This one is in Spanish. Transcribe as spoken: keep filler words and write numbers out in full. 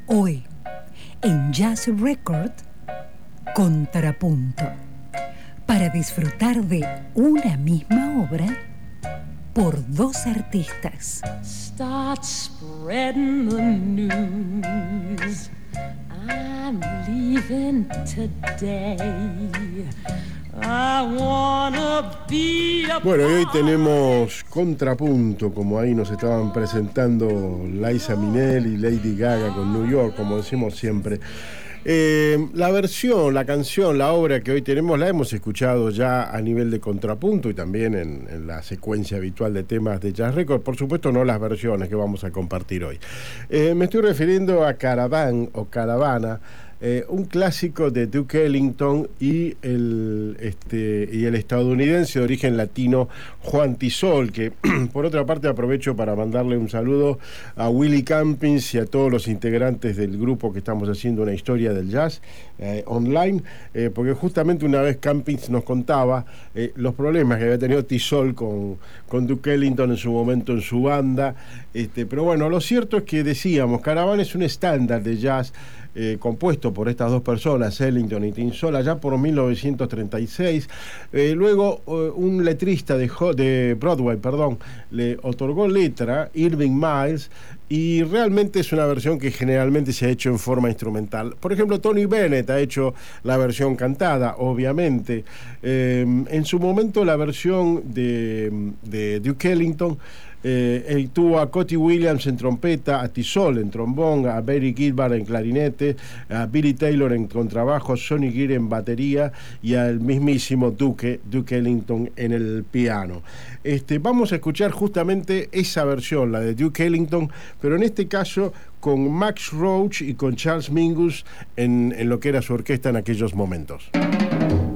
Hoy, en Jazz Record, Contrapunto, para disfrutar de una misma obra por dos artistas. Start spreading the news. I'm leaving today. I wanna be a Bueno, y hoy tenemos Contrapunto, como ahí nos estaban presentando Liza Minnelli y Lady Gaga con New York, como decimos siempre. Eh, la versión, la canción, la obra que hoy tenemos la hemos escuchado ya a nivel de Contrapunto y también en, en la secuencia habitual de temas de Jazz Record, por supuesto no las versiones que vamos a compartir hoy. Eh, me estoy refiriendo a Caravan o Caravana, Eh, un clásico de Duke Ellington y el, este, y el estadounidense de origen latino Juan Tisol, que por otra parte aprovecho para mandarle un saludo a Willy Campins y a todos los integrantes del grupo que estamos haciendo una historia del jazz eh, online, eh, porque justamente una vez Campins nos contaba eh, los problemas que había tenido Tisol con, con Duke Ellington en su momento en su banda, este, pero bueno, lo cierto es que decíamos, Caravan es un estándar de jazz Eh, compuesto por estas dos personas, Ellington y Tisol, allá por mil novecientos treinta y seis. Eh, luego eh, un letrista de, de Broadway, perdón, le otorgó letra, Irving Miles, y realmente es una versión que generalmente se ha hecho en forma instrumental. Por ejemplo, Tony Bennett ha hecho la versión cantada, obviamente. Eh, en su momento la versión de, de Duke Ellington Eh, él tuvo a Cotty Williams en trompeta, a Tisol en trombón, a Barry Gibbard en clarinete, a Billy Taylor en contrabajo, a Sonny Geer en batería y al mismísimo Duke, Duke Ellington en el piano. Este, vamos a escuchar justamente esa versión, la de Duke Ellington, pero en este caso con Max Roach y con Charles Mingus en, en lo que era su orquesta en aquellos momentos.